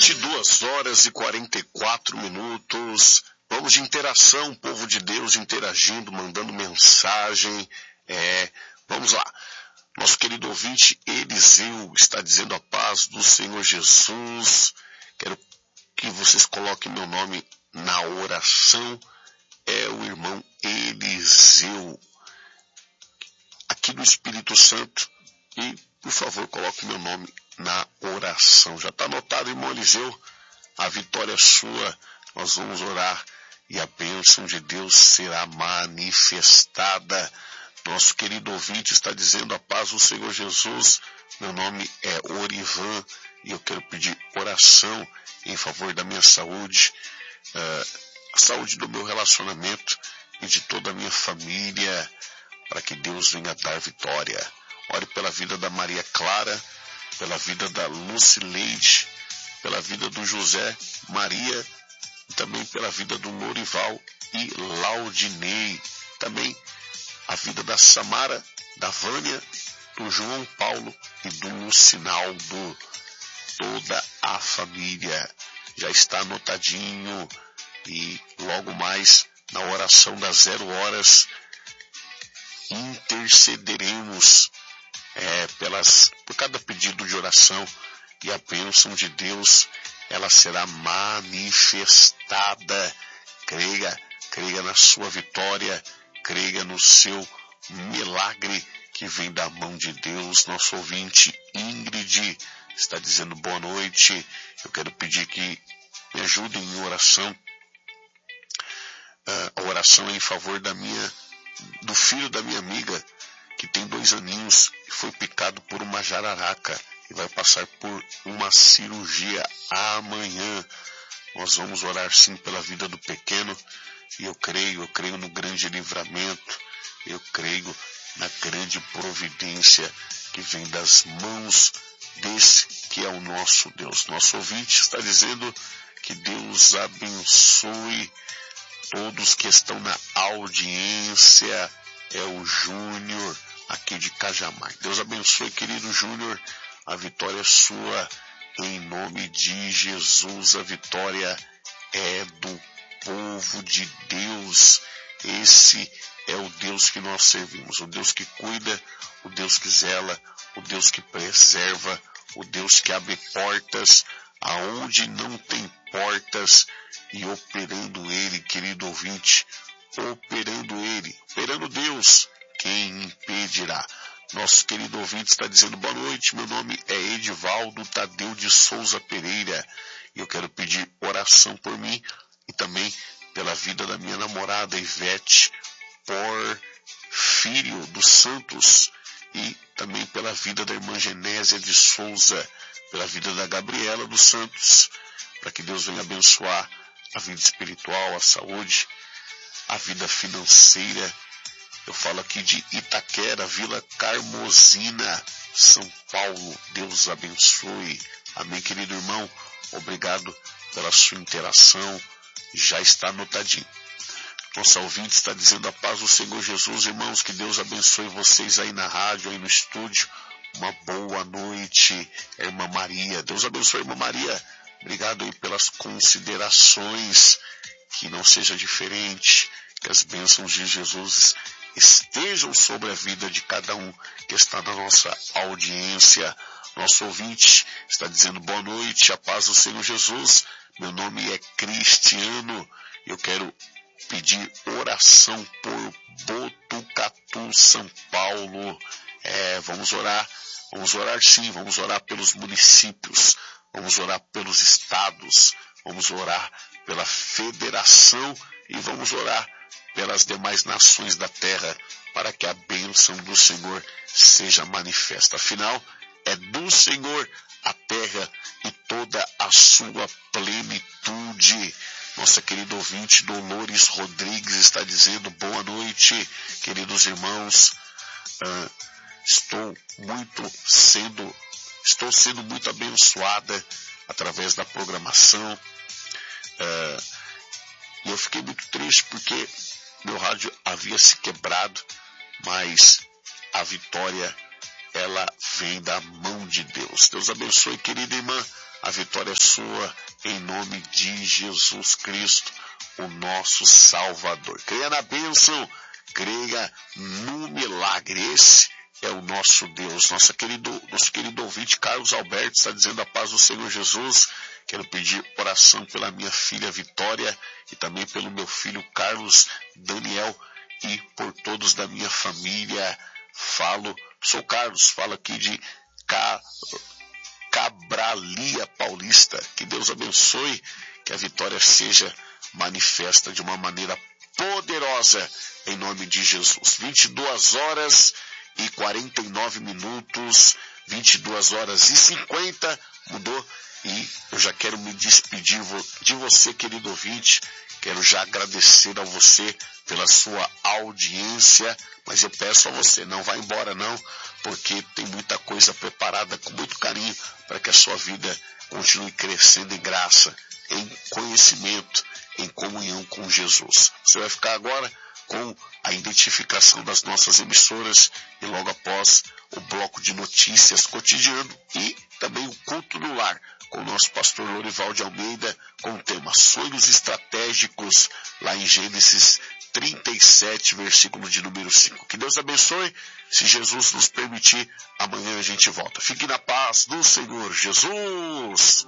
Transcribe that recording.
22h44. Vamos de interação, povo de Deus interagindo, mandando mensagem. Vamos lá. Nosso querido ouvinte Eliseu está dizendo a paz do Senhor Jesus. Quero que vocês coloquem meu nome na oração. É o irmão Eliseu, aqui do Espírito Santo. E, por favor, coloque meu nome na oração. Já está anotado, irmão Eliseu? A vitória é sua. Nós vamos orar e a bênção de Deus será manifestada. Nosso querido ouvinte está dizendo a paz do Senhor Jesus. Meu nome é Orivan e eu quero pedir oração em favor da minha saúde, a saúde do meu relacionamento e de toda a minha família, para que Deus venha dar vitória. Ore pela vida da Maria Clara, pela vida da Lucileide, pela vida do José Maria, e também pela vida do Norival e Laudinei. Também a vida da Samara, da Vânia, do João Paulo e do Lucinaldo. Toda a família já está anotadinho e logo mais na oração das 0 horas intercederemos por cada pedido de oração, e a bênção de Deus ela será manifestada. Creia na sua vitória, creia no seu milagre que vem da mão de Deus. Nosso ouvinte Ingrid está dizendo boa noite. Eu quero pedir que me ajudem em oração. A oração é em favor do filho da minha amiga, que tem 2 aninhos e foi picado por uma jararaca e vai passar por uma cirurgia amanhã. Nós vamos orar sim pela vida do pequeno, e eu creio no grande livramento, eu creio na grande providência que vem das mãos desse que é o nosso Deus. Nosso ouvinte está dizendo que Deus abençoe todos que estão na audiência. É o Júnior, aqui de Cajamar. Deus abençoe, querido Júnior. A vitória é sua, em nome de Jesus. A vitória é do povo de Deus. Esse é o Deus que nós servimos, o Deus que cuida, o Deus que zela, o Deus que preserva, o Deus que abre portas aonde não tem portas, e operando Ele, querido ouvinte, operando Deus, quem impedirá? Nosso querido ouvinte está dizendo boa noite, meu nome é Edivaldo Tadeu de Souza Pereira, e eu quero pedir oração por mim e também pela vida da minha namorada Ivete Porfírio dos Santos, e também pela vida da irmã Genésia de Souza, pela vida da Gabriela dos Santos, para que Deus venha abençoar a vida espiritual, a saúde, a vida financeira. Eu falo aqui de Itaquera, Vila Carmozina, São Paulo. Deus abençoe. Amém, querido irmão. Obrigado pela sua interação. Já está anotadinho. Nossa ouvinte está dizendo a paz do Senhor Jesus, irmãos. Que Deus abençoe vocês aí na rádio, aí no estúdio. Uma boa noite, irmã Maria. Deus abençoe, irmã Maria. Obrigado aí pelas considerações. Que não seja diferente. Que as bênçãos de Jesus estejam sobre a vida de cada um que está na nossa audiência. Nosso ouvinte está dizendo boa noite, a paz do Senhor Jesus. Meu nome é Cristiano. Eu quero pedir oração por Botucatu, São Paulo. Vamos orar sim, vamos orar pelos municípios, vamos orar pelos estados, vamos orar pela federação e vamos orar pelas demais nações da terra, para que a bênção do Senhor seja manifesta. Afinal, é do Senhor a terra e toda a sua plenitude. Nossa querida ouvinte Dolores Rodrigues está dizendo boa noite, queridos irmãos. Estou sendo muito abençoada através da programação. E eu fiquei muito triste porque meu rádio havia se quebrado, mas a vitória, ela vem da mão de Deus. Deus abençoe, querida irmã. a vitória é sua, em nome de Jesus Cristo, o nosso Salvador. Creia na bênção, creia no milagre. Esse é o nosso Deus. Nosso querido ouvinte Carlos Alberto está dizendo: a paz do Senhor Jesus. Quero pedir oração pela minha filha Vitória e também pelo meu filho Carlos Daniel e por todos da minha família. Sou Carlos, falo aqui de Cabralia Paulista. Que Deus abençoe, que a vitória seja manifesta de uma maneira poderosa, em nome de Jesus. 22h49, 22h50, mudou, e eu já quero me despedir de você, querido ouvinte. Quero já agradecer a você pela sua audiência, mas eu peço a você, não vá embora não, porque tem muita coisa preparada com muito carinho para que a sua vida continue crescendo em graça, em conhecimento, em comunhão com Jesus. Você vai ficar agora com a identificação das nossas emissoras e logo após o bloco de notícias cotidiano e também o culto no lar com o nosso pastor Lorival de Almeida com o tema Sonhos Estratégicos, lá em Gênesis 37, versículo de número 5. Que Deus abençoe. Se Jesus nos permitir, amanhã a gente volta. Fique na paz do Senhor Jesus.